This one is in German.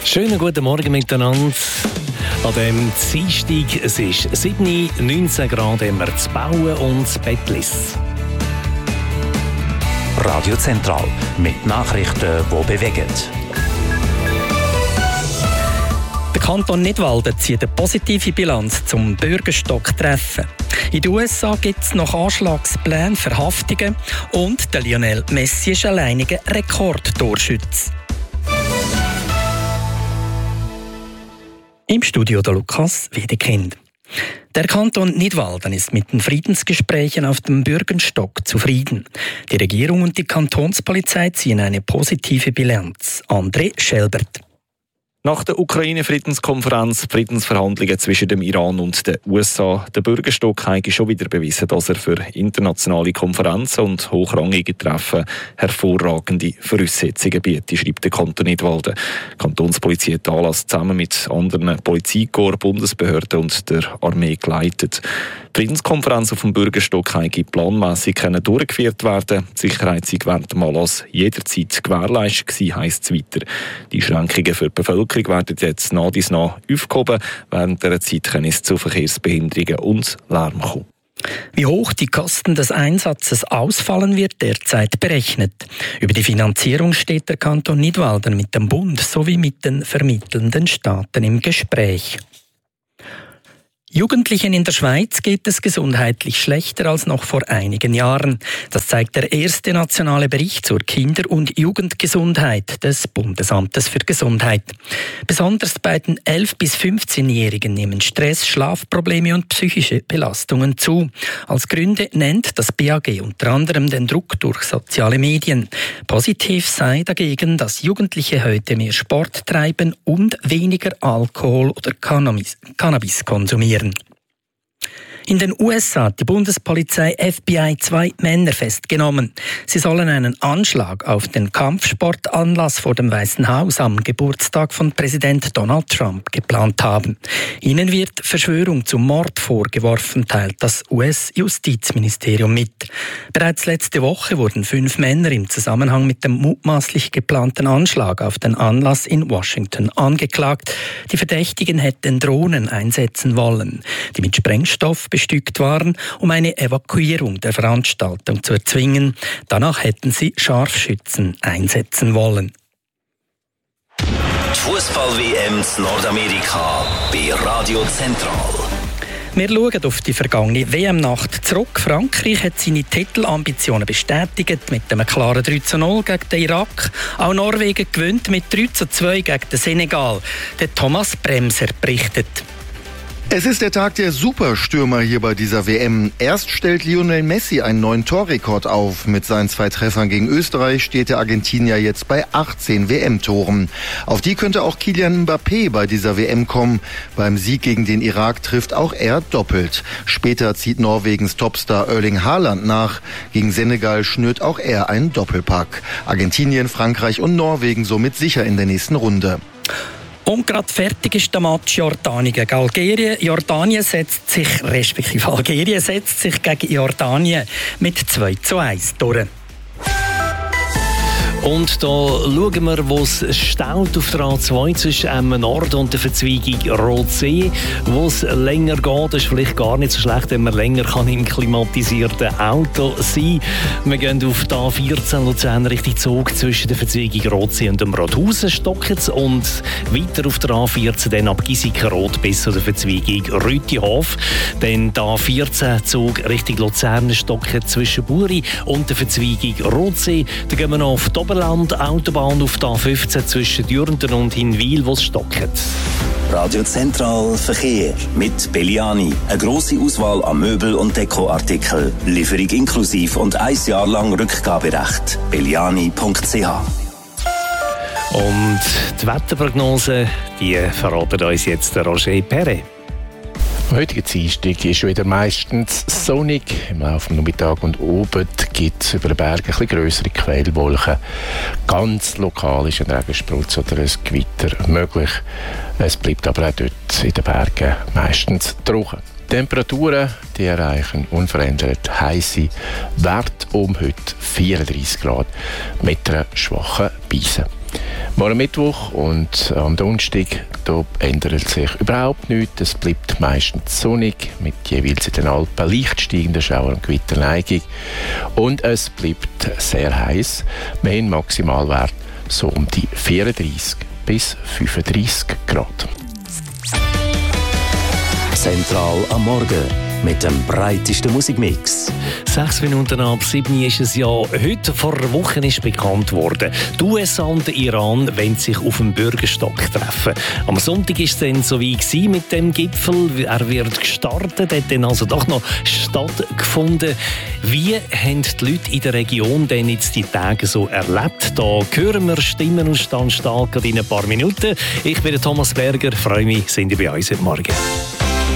Schönen guten Morgen miteinander. An dem Dienstag, es ist 19 Grad, haben wir zu Bauen und zu Bettlis. Radio Zentral mit Nachrichten, die bewegen. Der Kanton Nidwalden zieht eine positive Bilanz zum Bürgerstocktreffen. In den USA gibt es nach Anschlagsplänen Verhaftungen und der Lionel Messi ist alleiniger Rekordtorschütze. Im Studio der Lukas Wiedekind. Der Kanton Nidwalden ist mit den Friedensgesprächen auf dem Bürgerstock zufrieden. Die Regierung und die Kantonspolizei ziehen eine positive Bilanz. André Schelbert. Nach der Ukraine-Friedenskonferenz, Friedensverhandlungen zwischen dem Iran und den USA, der Bürgerstock hat schon wieder bewiesen, dass er für internationale Konferenzen und hochrangige Treffen hervorragende Voraussetzungen bietet, schreibt der Kanton Nidwalden. Die Kantonspolizei hat den Anlass zusammen mit anderen Polizeikorps, Bundesbehörden und der Armee geleitet. Die Friedenskonferenz auf dem Bürgerstock konnte planmässig durchgeführt werden. Die Sicherheit sei während dem Anlass jederzeit gewährleistet gewesen, heisst es weiter. Die Einschränkungen für die Bevölkerung werden jetzt nach dies nach aufgehoben. Während dieser Zeit kann es zu Verkehrsbehinderungen und Lärm kommen. Wie hoch die Kosten des Einsatzes ausfallen, wird derzeit berechnet. Über die Finanzierung steht der Kanton Nidwalden mit dem Bund sowie mit den vermittelnden Staaten im Gespräch. Jugendlichen in der Schweiz geht es gesundheitlich schlechter als noch vor einigen Jahren. Das zeigt der erste nationale Bericht zur Kinder- und Jugendgesundheit des Bundesamtes für Gesundheit. Besonders bei den 11- bis 15-Jährigen nehmen Stress, Schlafprobleme und psychische Belastungen zu. Als Gründe nennt das BAG unter anderem den Druck durch soziale Medien. Positiv sei dagegen, dass Jugendliche heute mehr Sport treiben und weniger Alkohol oder Cannabis konsumieren. In den USA hat die Bundespolizei FBI 2 Männer festgenommen. Sie sollen einen Anschlag auf den Kampfsportanlass vor dem Weißen Haus am Geburtstag von Präsident Donald Trump geplant haben. Ihnen wird Verschwörung zum Mord vorgeworfen, teilt das US-Justizministerium mit. Bereits letzte Woche wurden 5 Männer im Zusammenhang mit dem mutmaßlich geplanten Anschlag auf den Anlass in Washington angeklagt. Die Verdächtigen hätten Drohnen einsetzen wollen, die mit Sprengstoff bestückt waren, um eine Evakuierung der Veranstaltung zu erzwingen. Danach hätten sie Scharfschützen einsetzen wollen. Die Fußball-WM in Nordamerika bei Radio Zentral. Wir schauen auf die vergangene WM-Nacht zurück. Frankreich hat seine Titelambitionen bestätigt mit einem klaren 3:0 gegen den Irak. Auch Norwegen gewinnt mit 3:2 gegen den Senegal. Der Thomas Bremser berichtet. Es ist der Tag der Superstürmer hier bei dieser WM. Erst stellt Lionel Messi einen neuen Torrekord auf. Mit seinen 2 Treffern gegen Österreich steht der Argentinier jetzt bei 18 WM-Toren. Auf die könnte auch Kylian Mbappé bei dieser WM kommen. Beim Sieg gegen den Irak trifft auch er doppelt. Später zieht Norwegens Topstar Erling Haaland nach. Gegen Senegal schnürt auch er einen Doppelpack. Argentinien, Frankreich und Norwegen somit sicher in der nächsten Runde. Und gerade fertig ist der Match Jordanien gegen Algerien. Algerien setzt sich gegen Jordanien mit 2:1 durch. Und da schauen wir, wo es staut auf der A2 zwischen Nord und der Verzweigung Rotsee. Wo es länger geht, ist vielleicht gar nicht so schlecht, wenn man länger kann im klimatisierten Auto sein kann. Wir gehen auf die A14 Luzern Richtung Zug zwischen der Verzweigung Rotsee und dem Rothausen stocken und weiter auf der A14 dann ab Giesikenrot bis zu der Verzweigung Rütihof. Dann der A14 Zug Richtung Luzern stocken zwischen Buri und der Verzweigung Rotsee. Dann gehen wir noch auf die Autobahn auf der A15 zwischen Dürnten und Hinwil, wo es stockt. Radio Zentral Verkehr mit Belliani. Eine grosse Auswahl an Möbel- und Dekoartikeln. Lieferung inklusiv und 1 Jahr lang Rückgaberecht. belliani.ch. Und die Wetterprognose, die verratet uns jetzt der Roger Perret. Am heutigen Dienstag ist wieder meistens sonnig. Im Laufe des Nachmittags und oben gibt es über den Bergen ein bisschen grössere Quellwolken. Ganz lokal ist ein Regensprutz oder ein Gewitter möglich. Es bleibt aber auch dort in den Bergen meistens trocken. Die Temperaturen die erreichen unverändert heisse Werte um heute 34 Grad mit einer schwachen Brise. Morgen Mittwoch und am Donnerstag da ändert sich überhaupt nichts. Es bleibt meistens sonnig, mit jeweils in den Alpen leicht steigender Schauer- und Gewitterneigung. Und es bleibt sehr heiß. Wir haben Maximalwert so um die 34 bis 35 Grad. Zentral am Morgen mit dem breitesten Musikmix. 6 Minuten ab 7 ist es ja. Heute vor einer Woche ist bekannt worden, die USA und der Iran wollen sich auf dem Bürgerstock treffen. Am Sonntag war es dann so wie mit dem Gipfel. Er wird gestartet, hat dann also doch noch stattgefunden. Wie haben die Leute in der Region denn jetzt die Tage so erlebt? Da hören wir Stimmen aus Stand stark in ein paar Minuten. Ich bin Thomas Berger, freue mich, sind ihr bei uns heute Morgen.